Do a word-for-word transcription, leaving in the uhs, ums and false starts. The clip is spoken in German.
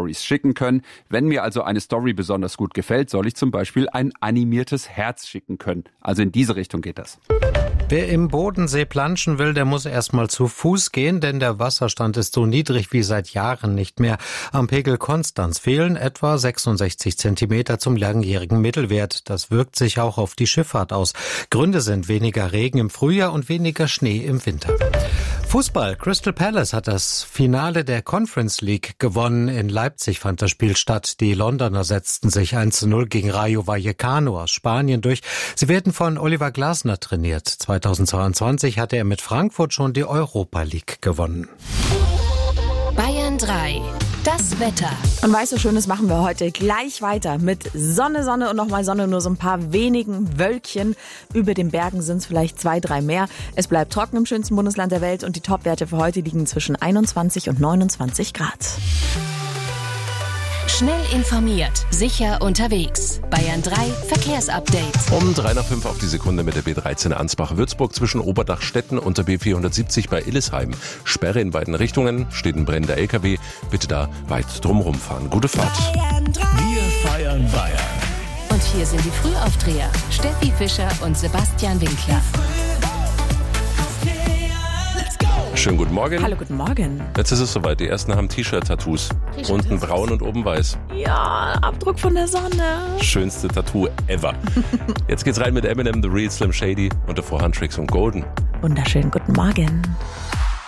Stories schicken können. Wenn mir also eine Story besonders gut gefällt, soll ich zum Beispiel ein animiertes Herz schicken können. Also in diese Richtung geht das. Wer im Bodensee planschen will, der muss erstmal zu Fuß gehen, denn der Wasserstand ist so niedrig wie seit Jahren nicht mehr. Am Pegel Konstanz fehlen etwa sechsundsechzig Zentimeter zum langjährigen Mittelwert. Das wirkt sich auch auf die Schifffahrt aus. Gründe sind weniger Regen im Frühjahr und weniger Schnee im Winter. Fußball. Crystal Palace hat das Finale der Conference League gewonnen. In Leipzig fand das Spiel statt. Die Londoner setzten sich eins zu null gegen Rayo Vallecano aus Spanien durch. Sie werden von Oliver Glasner trainiert. zweitausendzweiundzwanzig hatte er mit Frankfurt schon die Europa League gewonnen. Bayern drei. Das Wetter. Und weißt du, Schönes machen wir heute gleich weiter mit Sonne, Sonne und nochmal Sonne, nur so ein paar wenigen Wölkchen. Über den Bergen sind es vielleicht zwei, drei mehr. Es bleibt trocken im schönsten Bundesland der Welt und die Topwerte für heute liegen zwischen einundzwanzig und neunundzwanzig Grad. Schnell informiert, sicher unterwegs. Bayern drei Verkehrsupdate. Um drei nach fünf auf die Sekunde mit der B dreizehn Ansbach-Würzburg zwischen Oberdach-Stetten und der B vierhundertsiebzig bei Illesheim. Sperre in beiden Richtungen, steht ein brennender L K W. Bitte da weit drumherum fahren. Gute Fahrt. Wir feiern Bayern. Und hier sind die Frühaufdreher. Steffi Fischer und Sebastian Winkler. Schönen guten Morgen. Hallo, guten Morgen. Jetzt ist es soweit. Die ersten haben T-Shirt-Tattoos. Unten braun und oben weiß. Ja, Abdruck von der Sonne. Schönste Tattoo ever. Jetzt geht's rein mit Eminem, The Real Slim Shady und davor Huntrix und Golden. Wunderschönen guten Morgen.